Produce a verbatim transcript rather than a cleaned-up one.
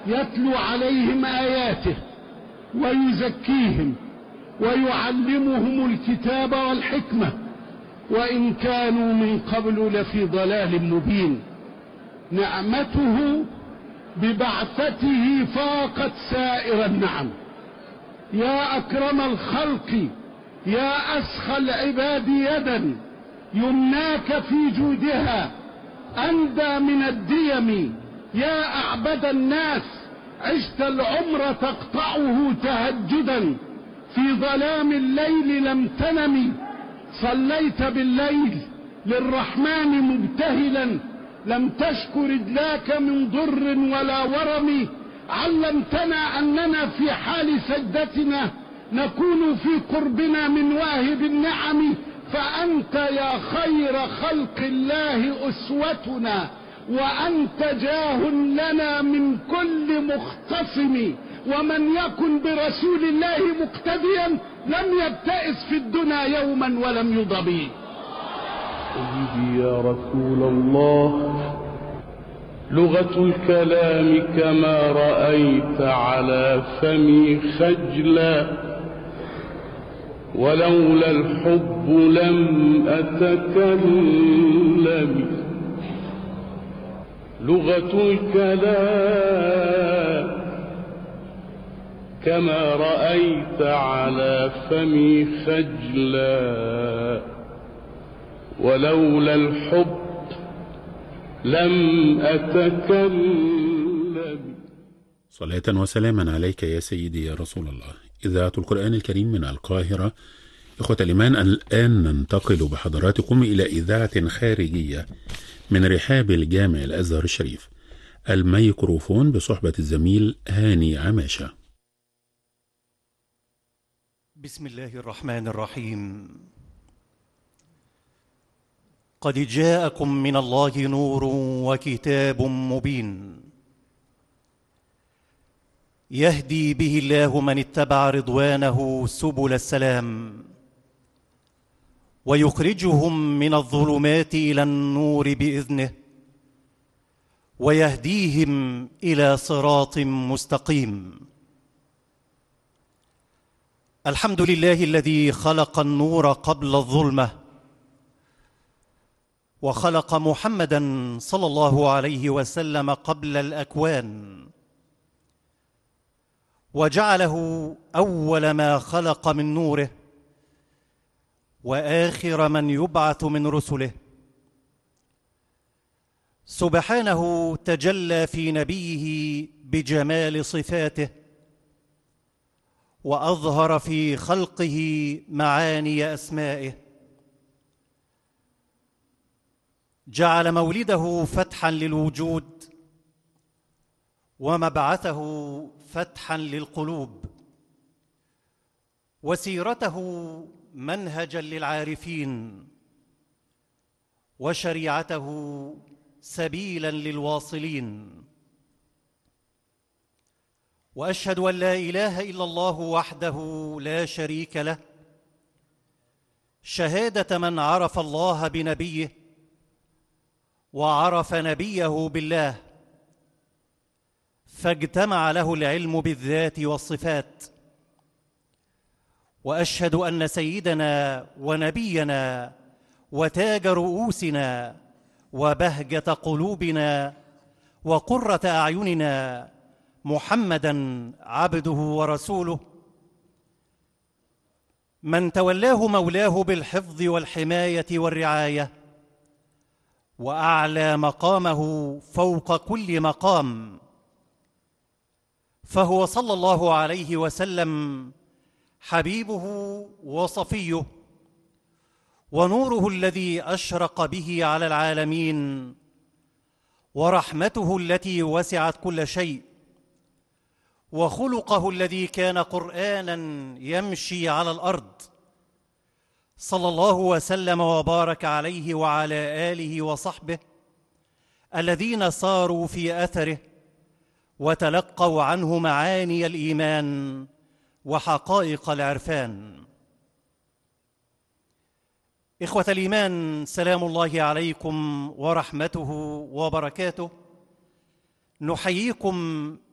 يتلو عليهم آياته ويزكيهم ويعلمهم الكتاب والحكمة، وإن كانوا من قبل لفي ضلال مبين. نعمته ببعثته فاقت سائر النعم. يا أكرم الخلق، يا أسخى العباد يدا، يمناك في جودها أندى من الديم. يا أعبد الناس، عشت العمر تقطعه تهجدا، في ظلام الليل لم تنم. صليت بالليل للرحمن مبتهلا، لم تشك رجلاك من ضر ولا ورم. علمتنا أننا في حال سجدتنا نكون في قربنا من واهب النعم. فأنت يا خير خلق الله أسوتنا، وأنت جاه لنا من كل مختصم. ومن يكن برسول الله مقتديا لم يبتئس في الدنيا يوما ولم يضبي. سيدي يا رسول الله، لغة الكلام كما رأيت على فمي خجلا، ولولا الحب لم أتكلم. لغة الكلام كما رأيت على فمي خجلا، ولولا الحب لم أتكلم. صلاة وسلاما عليك يا سيدي يا رسول الله. إذاعة القرآن الكريم من القاهرة. إخوة الإيمان، الآن ننتقل بحضراتكم إلى إذاعة خارجية من رحاب الجامع الأزهر الشريف. الميكروفون بصحبة الزميل هاني عماشة. بسم الله الرحمن الرحيم. قد جاءكم من الله نور وكتاب مبين، يهدي به الله من اتبع رضوانه سبل السلام، ويخرجهم من الظلمات إلى النور بإذنه، ويهديهم إلى صراط مستقيم. الحمد لله الذي خلق النور قبل الظلمة، وخلق محمدًا صلى الله عليه وسلم قبل الأكوان، وجعله أول ما خلق من نوره، وآخر من يبعث من رسله. سبحانه تجلى في نبيه بجمال صفاته، وأظهر في خلقه معاني أسمائه. جعل مولده فتحا للوجود، ومبعثه فتحا للقلوب، وسيرته منهجا للعارفين، وشريعته سبيلا للواصلين. وأشهد أن لا إله إلا الله وحده لا شريك له، شهادة من عرف الله بنبيه وعرف نبيه بالله، فاجتمع له العلم بالذات والصفات. وأشهد أن سيدنا ونبينا وتاج رؤوسنا وبهجة قلوبنا وقرة أعيننا محمدًا عبده ورسوله، من تولاه مولاه بالحفظ والحماية والرعاية، وأعلى مقامه فوق كل مقام. فهو صلى الله عليه وسلم حبيبه وصفيه، ونوره الذي أشرق به على العالمين، ورحمته التي وسعت كل شيء، وخلقه الذي كان قرآناً يمشي على الأرض. صلى الله وسلم وبارك عليه وعلى آله وصحبه الذين صاروا في أثره وتلقوا عنه معاني الإيمان وحقائق العرفان. إخوة الإيمان، سلام الله عليكم ورحمته وبركاته. نحييكم